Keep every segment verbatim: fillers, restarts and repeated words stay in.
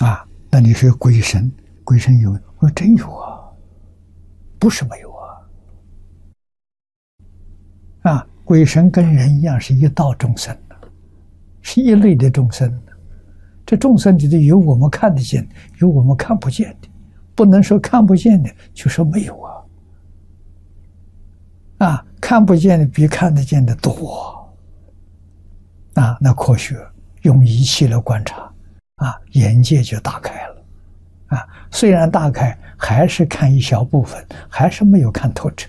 啊，那你说鬼神，鬼神有？我说真有啊，不是没有啊。啊，鬼神跟人一样，是一道众生的，是一类的众生的。这众生里头有我们看得见的，有我们看不见的，不能说看不见的就说没有啊。啊，看不见的比看得见的多啊！那科学用仪器来观察，啊，眼界就打开了啊。虽然打开，还是看一小部分，还是没有看透彻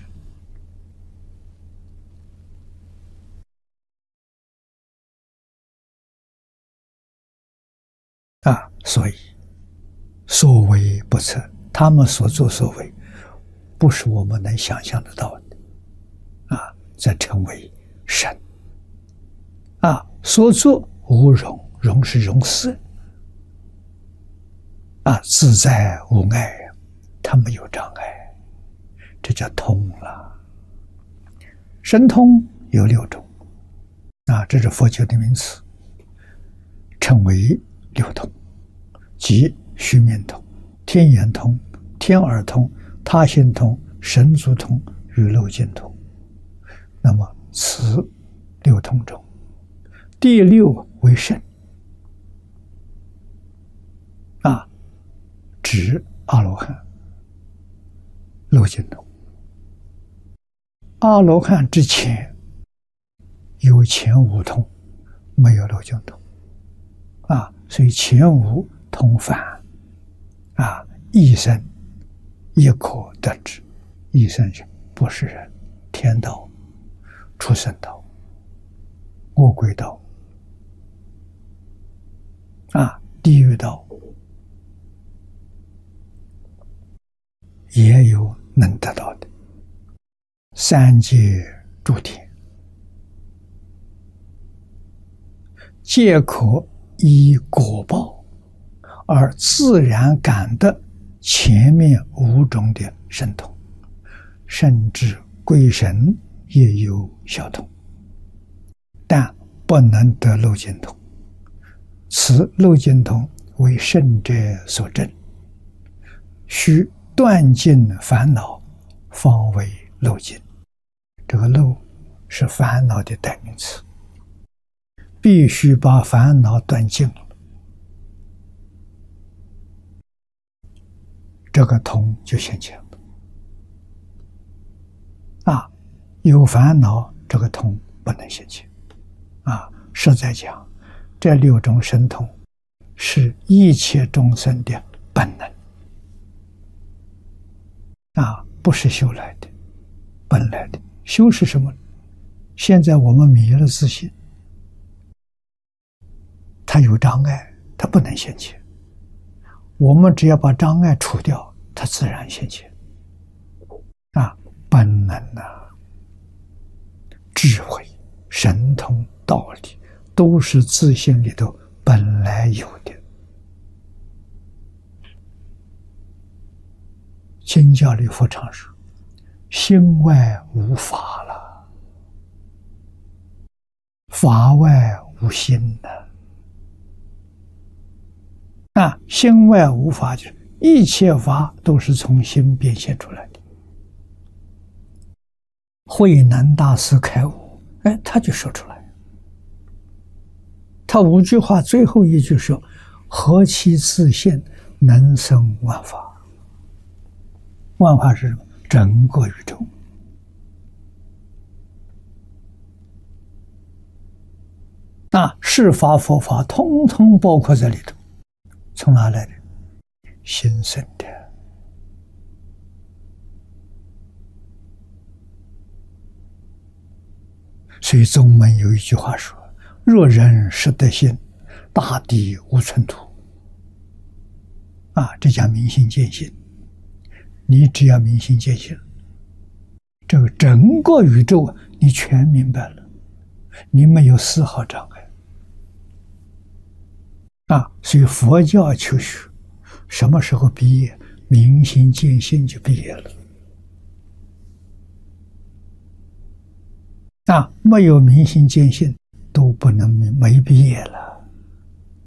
啊。所以所为不测，他们所作所为，不是我们能想象得到的啊，则称为神啊。所作无容，容是容色啊，自在无碍，他没有障碍，这叫通了。神通有六种啊，这是佛教的名词，称为六通，即须弥通、天眼通、天耳通、他心通、神足通与漏尽通。那么此六通中，第六为圣啊，指阿罗汉。漏尽通，阿罗汉之前有前五通，没有漏尽通啊，所以前五通凡啊，一生亦可得之。一生是不是人、天道、畜生道、恶鬼道啊，地狱道也有能得到的。三界诸天皆可依果报而自然感得前面五种的神通，甚至鬼神也有小通，但不能得漏尽通。此漏尽通为圣者所证，须断尽烦恼，方为漏尽。这个漏是烦恼的代名词，必须把烦恼断尽了，这个通就现前了。啊，有烦恼，这个通不能现前。啊，实在讲，这六种神通是一切众生的本能。啊，不是修来的，本来的。修是什么？现在我们迷了自信，它有障碍，它不能现前。我们只要把障碍除掉，它自然现前。啊，本能啊，智慧、神通、道理，都是自性里头本来有的。经教里佛常说，心外无法了，法外无心了。啊，心外无法，就是一切法都是从心变现出来的。慧能大师开悟，哎，他就说出来，他五句话最后一句说：“何其自性，能生万法。”万法是什么？整个宇宙。啊，是法佛法通通包括在里头。从哪来的？心生的。所以宗门有一句话说：“若人识得心，大地无寸土。”啊，这叫明心见性。你只要明心见性，这个整个宇宙你全明白了，你没有丝毫障碍。啊，所以佛教求学什么时候毕业？明心见性就毕业了。啊，没有明心见性都不能没毕业了。